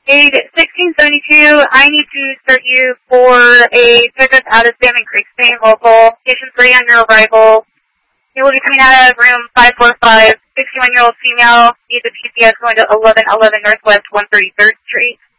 Aid 1672, I need to start you for a pickup out of Salmon Creek, staying local. Station 3 on your arrival. You will be coming out of room 545, 61-year-old female, needs a PCS going to 1111 Northwest 133rd Street.